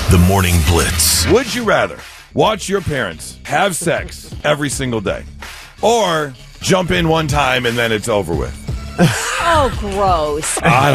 The Morning Blitz. Would you rather watch your parents have sex every single day or jump in one time and then it's over with? Oh, gross. I